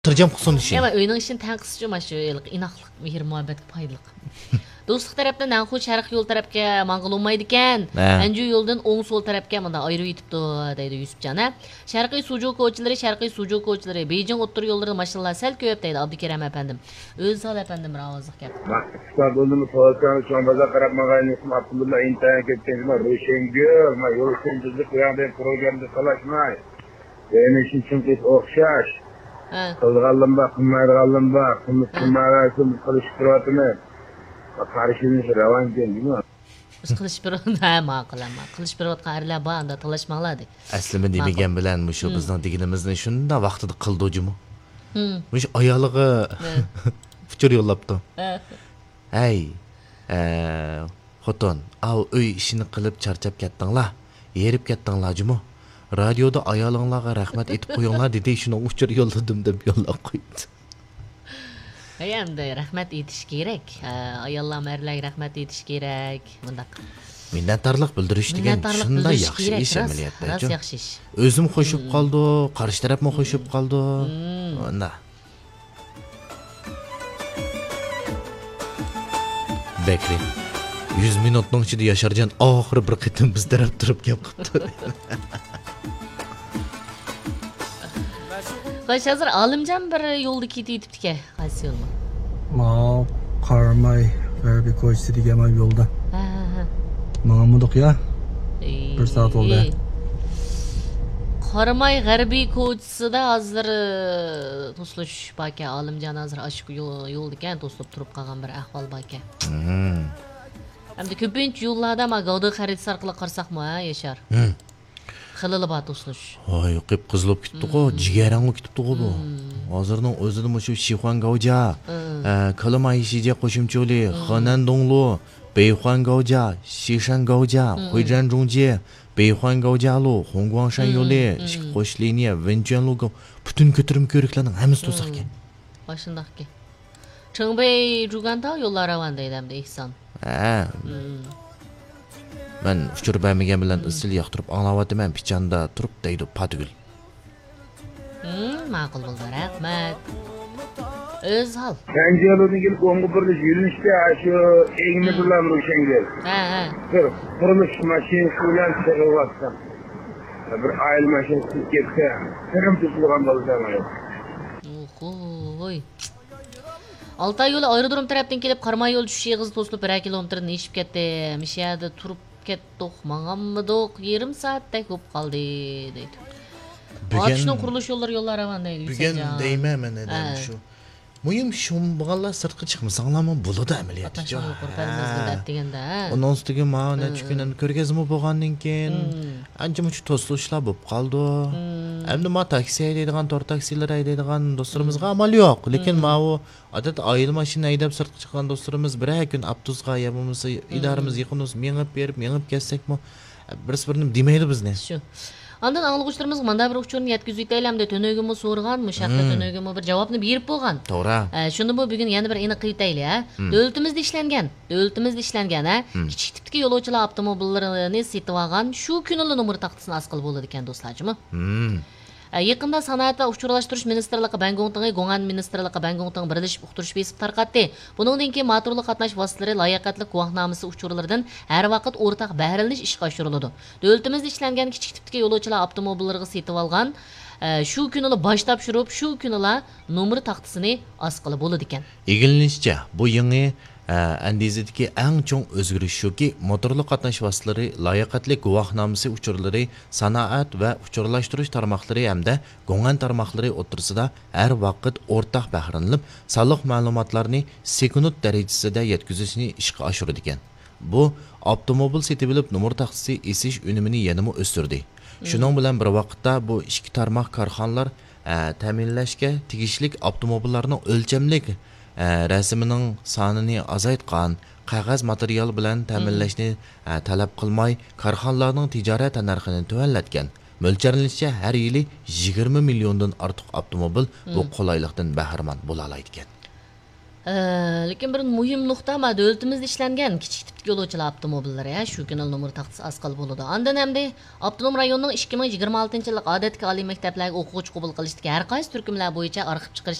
Tırcam qılsın işin. Ama öyünün işin tənqisi cuma şu inaqlıq, mehr muhabbetə paydalıq. Dostluq tərəfdən Nanxu şərq yol tərəfə mangıl olmaydı ekan. Anju yoldan oң sol tərəfə mında ayrı yetibdi deydi Yusufcan. Şərqi Sucu koçları, Beijing o'ttir yolları maşallah sel köp deydi Abdukeram efendim. Öz hal efendim ravazlıq gap. Maqsad bo'ldi to'g'ri cho'mbaza qarab maqaynisim Abdullah intayin ketganlar Ro'shangul, ma yo'l qo'ydik qo'yadi programda talashmay. Yani işin çünkü o'xshash. Qilganlim bor, qilmaydiganim bor, qilmagan qilish kerakmi? Qarshimiz ravan deymi? Biz qilish birada ma'qulama. Qilish birotgan arlar bor, unda talashmanglar. Aslida degan bilan shu bizning deganimizni shunda vaqtida qildijimi? Mush ayoliga fikr yo'llabdi. Hey, xotin, av uy ishini qilib charchab ketdinglar, yerib ketdinglar-jimi? Radioda ayolinglarga rahmat etib qo'yinglar dedi, shuni uchur yo'lladim deb yo'llab qo'ydi. Endi rahmat etish kerak. Ayollar marlarga rahmat etish kerak. Bundaq. Minnatdorlik bildirish degan shunday yaxshi ish amaliyotda. Ras yaxshi ish. O'zim qo'shib qoldi, qarshi tarafmi qo'shib qoldi. Mana. Bekri 100 minutning ichida Yasharjon oxiri bir qitim biz taraf turib gap qildi. Qo'sh hozir Olimjon bir yo'lda ketibdi-ki, qaysi yo'lmi? Ma Qarmay G'arbiy ko'chasi degan yo'lda. Ma'mudiq ya. 1 soat oldu. Qarmay G'arbiy ko'chasida hozir to'slish baka Olimjon hozir ashq yo'lda ekan, to'slab turib qolgan bir ahvol baka. Hamda ko'pincha yo'llarda ma gavda xarid orqali qarsaqmi, Yashar? Xilili bor to'slish. Voy, qip qizilib ketdi-ku, jigarangga ketibdi-ku bu. Hozirning o'zida shu Shixuan Gauja, Kalamay Shije qo'shimchali, Xanan Donglu, Beihuan Gauja, Xishan Gauja, Huizhan Zhongji, Beihuan Gaujalu, Hongguangshan yo'li, Qo'sh liniya, Wenjuanlu butun ko'tirim ko'riklarning hammasi to'saq ekan. Boshindaqki. Chingbei Zhugantao yo'llari ravon deydi hamda Ihson. Ben uçur bermegen bilen ısıl yaqtırıp anlavatıman pichanda turib deydi Patgul. Ma'qul bo'ldi, rahmat. Öz hal. Bence yolunu gelip ongu birlik yürünüşte şu eğimi bilen Ro'shangul. Qurilish mashinasi bilan chiqib vatsam. Bir ayil mashinasi ketsa, sirim tutilgan bo'ladi. Oy. Altay yo'li aerodrom tarafdan kelib Qarmay yo'l tushish yig'iz to'slib 1 kilometrni eshib ketdi. Mishiyada turib ketdik, mang'ammidoq, yarim soatda ko'p qoldi deydi. Atishning qurilish yo'llari ravon deydi. Bugun deyman men shu. Muhim shu bo'g'anlar sirtqa chiqmasanglarmi bo'ladi amaliyotda. Ondan ustiga mana chukunan ko'rgazma bo'lgandan keyin ancha muncha to'slashlar bo'lib qoldi. Endi ma taksi haydaydigan, tor taksilar haydaydigan do'stlarimizga amal yo'q. Lekin ma u odat ayil mashina haydab sirtqa chiqqan do'stlarimiz bir kun avtobusga ya bo'lmasa idoramiz yaqinimiz mengib kelsakmi bir-birini demaydi bizni. Shu. Andan anlıqçılarımız manda bir uçurun yetkizib deylemde tönögümü sorğan, müşaqqa tönögümü bir javobni berib bo'lgan. To'g'ri. Shuni bu bugun yana bir aniq qilib aytaylik, ha. Davlatimizda ishlangan, ha. Kichik tipdagi yo'lovchilar avtomobillarini setib olgan, shu kunli nomer taxtasini asqil bo'ladi ekan do'stlarjimi? Yaqında Sanoat va Uchurlashtirish ministrligi Bangkokdagi Gongan ministrligi Bangkokdan birlashib uqtirish besib tarqatdi. Buningdan keyin motorli qatnash vositalari layoqatli guvohnomasi uchurlaridan har vaqt o'rtaq bahralanish ishga oshiriladi. Davlatimizda ishlangan kichik tipdagi yo'lovchilar avtomobillariga setib olgan, shu kunli bosh topshirib, shu kunli nomer taxtasini asqili bo'ladi ekan. Egilinishcha, bu yangi andizadagi eng chong o'zgarish shuki, motorli qatnash vositalari layoqatli guvohnomasi uchurlari sanoat va uchurlashtirish tarmoqlari hamda Gongan tarmoqlari o'rtasida har vaqt o'rtaq bahranilib, soliq ma'lumotlarini sekund darajasida yetkazishni ishga oshirdi ekan. Bu avtomobil setib olib nomer taxtasi esish unumini yanada o'stirdi. Shuning bilan bir vaqtda bu ikki tarmoq korxonalar ta'minlashga tegishli avtomobillarning o'lchamlik rasmining sonini azaytgan, qog'oz material bilan ta'minlashni talab qilmay, korxonalarning tijorat narxini tuvallatgan. Mo'ljallanishcha har yili 20 milliondan ortiq avtomobil bu qulaylikdan bahramand bo'la oladi ekan. Lekin bir muhim nuqta ama davlatimizda ishlangan kichik tipdagi yo'lovchilar avtomobillari shu kuni nomer taxtasi asqal bo'ladi. Andan hamda avtonom rayonning 2026 yillik odatga oliy maktablarga o'quvchi qabul qilishdagi har qaysi turkumlar bo'yicha arxив chiqarish